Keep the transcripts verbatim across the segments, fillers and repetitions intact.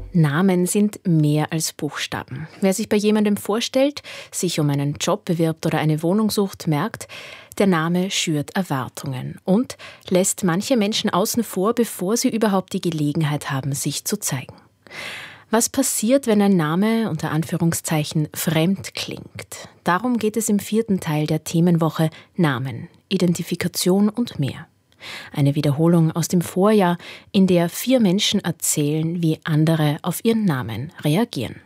Namen sind mehr als Buchstaben. Wer sich bei jemandem vorstellt, sich um einen Job bewirbt oder eine Wohnung sucht, merkt, der Name schürt Erwartungen und lässt manche Menschen außen vor, bevor sie überhaupt die Gelegenheit haben, sich zu zeigen. Was passiert, wenn ein Name unter Anführungszeichen fremd klingt? Darum geht es im vierten Teil der Themenwoche Namen, Identifikation und mehr. Eine Wiederholung aus dem Vorjahr, in der vier Menschen erzählen, wie andere auf ihren Namen reagieren.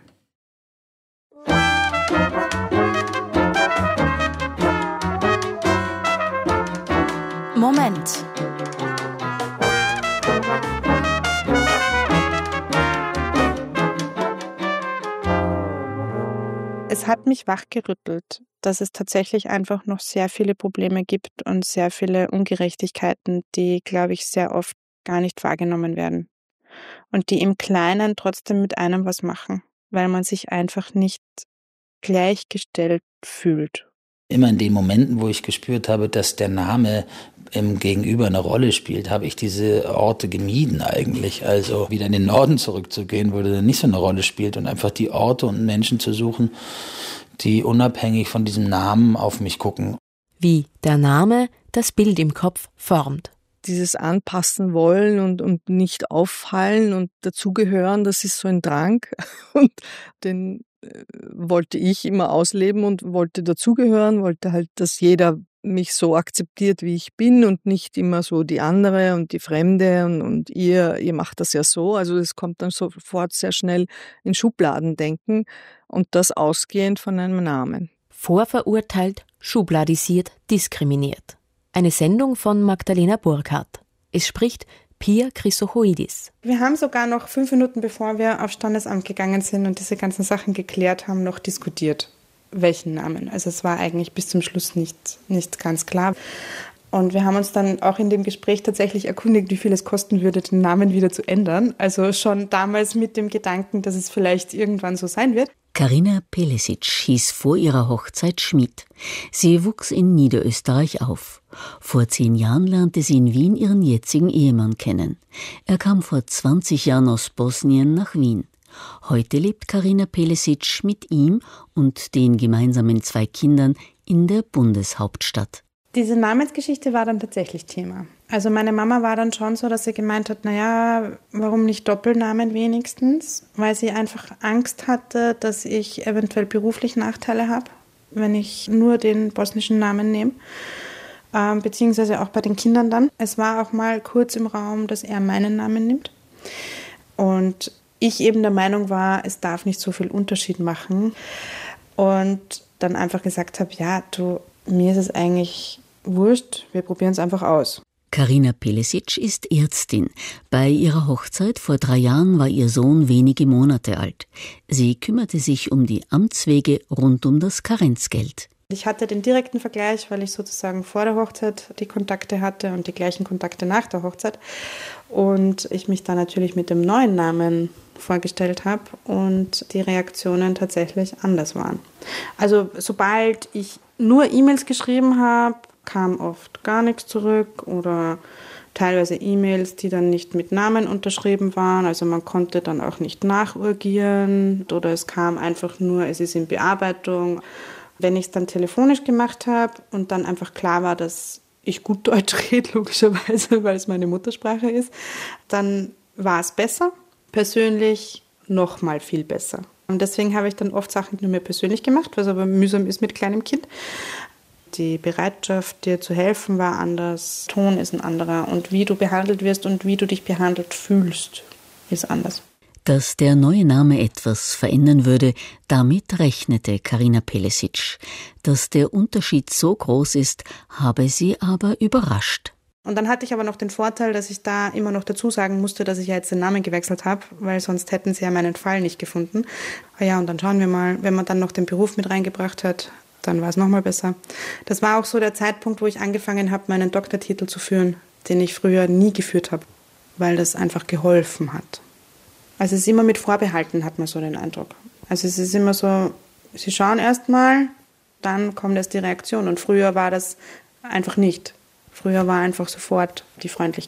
Moment. Es hat mich wachgerüttelt, dass es tatsächlich einfach noch sehr viele Probleme gibt und sehr viele Ungerechtigkeiten, die, glaube ich, sehr oft gar nicht wahrgenommen werden. Und die im Kleinen trotzdem mit einem was machen, weil man sich einfach nicht gleichgestellt fühlt. Immer in den Momenten, wo ich gespürt habe, dass der Name im Gegenüber eine Rolle spielt, habe ich diese Orte gemieden eigentlich. Also wieder in den Norden zurückzugehen, wo der nicht so eine Rolle spielt und einfach die Orte und Menschen zu suchen, die unabhängig von diesem Namen auf mich gucken. Wie der Name das Bild im Kopf formt. Dieses Anpassen wollen und, und nicht auffallen und dazugehören, das ist so ein Drang. Und den äh, wollte ich immer ausleben und wollte dazugehören, wollte halt, dass jeder mich so akzeptiert, wie ich bin und nicht immer so die andere und die Fremde und, und ihr, ihr macht das ja so. Also es kommt dann sofort sehr schnell in Schubladendenken und das ausgehend von einem Namen. Vorverurteilt, schubladisiert, diskriminiert. Eine Sendung von Magdalena Burkhardt. Es spricht Pia Chrysochoidis. Wir haben sogar noch fünf Minuten, bevor wir aufs Standesamt gegangen sind und diese ganzen Sachen geklärt haben, noch diskutiert, welchen Namen. Also es war eigentlich bis zum Schluss nicht, nicht ganz klar. Und wir haben uns dann auch in dem Gespräch tatsächlich erkundigt, wie viel es kosten würde, den Namen wieder zu ändern. Also schon damals mit dem Gedanken, dass es vielleicht irgendwann so sein wird. Karina Pelesic hieß vor ihrer Hochzeit Schmid. Sie wuchs in Niederösterreich auf. Vor zehn Jahren lernte sie in Wien ihren jetzigen Ehemann kennen. Er kam vor zwanzig Jahren aus Bosnien nach Wien. Heute lebt Karina Pelesic mit ihm und den gemeinsamen zwei Kindern in der Bundeshauptstadt. Diese Namensgeschichte war dann tatsächlich Thema. Also meine Mama war dann schon so, dass sie gemeint hat, naja, warum nicht Doppelnamen wenigstens? Weil sie einfach Angst hatte, dass ich eventuell beruflich Nachteile habe, wenn ich nur den bosnischen Namen nehme. Ähm, beziehungsweise auch bei den Kindern dann. Es war auch mal kurz im Raum, dass er meinen Namen nimmt. Und ich eben der Meinung war, es darf nicht so viel Unterschied machen. Und dann einfach gesagt habe, ja, du, mir ist es eigentlich wurscht, wir probieren es einfach aus. Karina Pelesic ist Ärztin. Bei ihrer Hochzeit vor drei Jahren war ihr Sohn wenige Monate alt. Sie kümmerte sich um die Amtswege rund um das Karenzgeld. Ich hatte den direkten Vergleich, weil ich sozusagen vor der Hochzeit die Kontakte hatte und die gleichen Kontakte nach der Hochzeit. Und ich mich dann natürlich mit dem neuen Namen vorgestellt habe und die Reaktionen tatsächlich anders waren. Also sobald ich nur E-Mails geschrieben habe, kam oft gar nichts zurück oder teilweise E-Mails, die dann nicht mit Namen unterschrieben waren. Also man konnte dann auch nicht nachurgieren oder es kam einfach nur, es ist in Bearbeitung. Wenn ich es dann telefonisch gemacht habe und dann einfach klar war, dass ich gut Deutsch rede, logischerweise, weil es meine Muttersprache ist, dann war es besser. Persönlich noch mal viel besser. Und deswegen habe ich dann oft Sachen nur mehr persönlich gemacht, was aber mühsam ist mit kleinem Kind. Die Bereitschaft, dir zu helfen, war anders. Ton ist ein anderer. Und wie du behandelt wirst und wie du dich behandelt fühlst, ist anders. Dass der neue Name etwas verändern würde, damit rechnete Karina Pelesic. Dass der Unterschied so groß ist, habe sie aber überrascht. Und dann hatte ich aber noch den Vorteil, dass ich da immer noch dazu sagen musste, dass ich ja jetzt den Namen gewechselt habe, weil sonst hätten sie ja meinen Fall nicht gefunden. Ja, und dann schauen wir mal, wenn man dann noch den Beruf mit reingebracht hat, dann war es nochmal besser. Das war auch so der Zeitpunkt, wo ich angefangen habe, meinen Doktortitel zu führen, den ich früher nie geführt habe, weil das einfach geholfen hat. Also es ist immer mit Vorbehalten, hat man so den Eindruck. Also es ist immer so, sie schauen erst mal, dann kommt erst die Reaktion. Und früher war das einfach nicht. Früher war einfach sofort die Freundlichkeit.